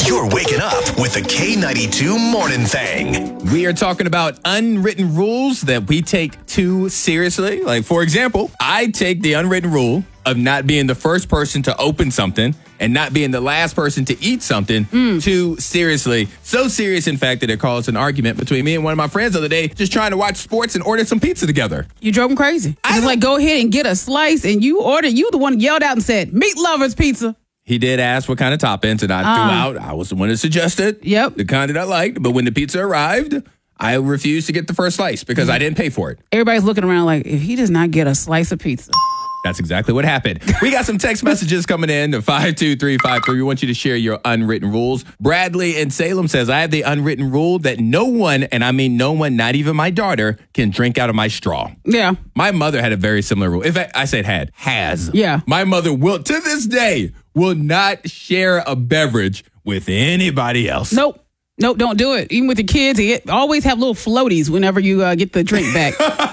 You're waking up with the K92 Morning Thing. We are talking about unwritten rules that we take too seriously. Like, for example, I take the unwritten rule of not being the first person to open something and not being the last person to eat something too seriously. So serious, in fact, that it caused an argument between me and one of my friends the other day, just trying to watch sports and order some pizza together. You drove him crazy. I was like, go ahead and get a slice, and you the one who yelled out and said, meat lovers pizza. He did ask what kind of toppings, and I threw out. I was the one that suggested the kind that I liked. But when the pizza arrived, I refused to get the first slice because I didn't pay for it. Everybody's looking around like, if he does not get a slice of pizza. That's exactly what happened. We got some text messages coming in to 52353. We want you to share your unwritten rules. Bradley in Salem says, I have the unwritten rule that no one, and I mean no one, not even my daughter, can drink out of my straw. Yeah. My mother had a very similar rule. In fact, I said has. Yeah. My mother will, to this day, will not share a beverage with anybody else. Nope, don't do it. Even with the kids, always have little floaties whenever you get the drink back.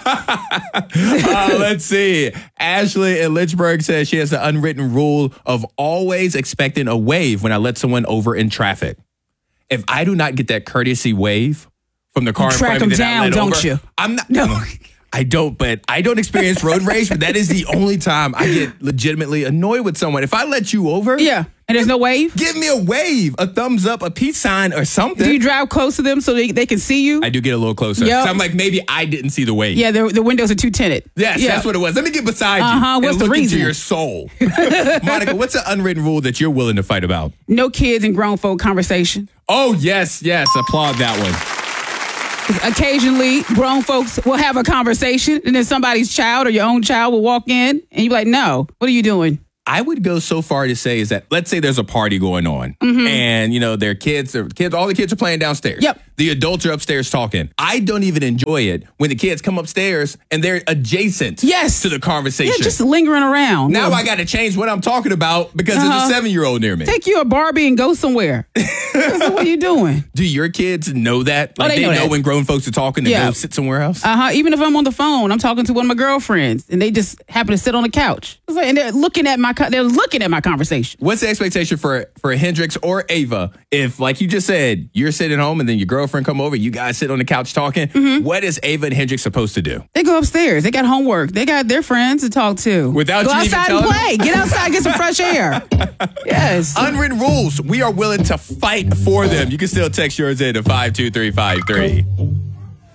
Let's see. Ashley in Lynchburg says she has the unwritten rule of always expecting a wave when I let someone over in traffic. If I do not get that courtesy wave from the car in front of me that I let don't over, you? I'm not. No. I don't experience road rage, but that is the only time I get legitimately annoyed with someone. If I let you over, yeah, and there's no wave, give me a wave, a thumbs up, a peace sign, or something. Do you drive close to them so they can see you? I do get a little closer. Yep. So I'm like, maybe I didn't see the wave. Yeah, the windows are too tinted. Yes, that's what it was. Let me get beside you What's and the look reason? into your soul. Monica, what's an unwritten rule that you're willing to fight about? No kids and grown folk conversation. Oh, yes. Applaud that one. Occasionally, grown folks will have a conversation, and then somebody's child or your own child will walk in, and you're like, no, what are you doing? I would go so far to say is that, let's say there's a party going on, and, their kids, all the kids are playing downstairs. Yep. The adults are upstairs talking. I don't even enjoy it when the kids come upstairs and they're adjacent to the conversation. Yeah, just lingering around. Now I got to change what I'm talking about because there's a 7-year-old near me. Take you a Barbie and go somewhere. So what are you doing? Do your kids know that? Like they know when grown folks are talking to go sit somewhere else? Even if I'm on the phone, I'm talking to one of my girlfriends, and they just happen to sit on the couch. It's like, and they're looking at my conversation. What's the expectation for Hendrix or Ava if, like you just said, you're sitting home and then your girlfriend come over, you guys sit on the couch talking? What is Ava and Hendrix supposed to do? They go upstairs. They got homework. They got their friends to talk to. Without go you outside even and telling play. them? Get outside, get some fresh air. Yes. Unwritten rules. We are willing to fight for them. You can still text yours in to 52353.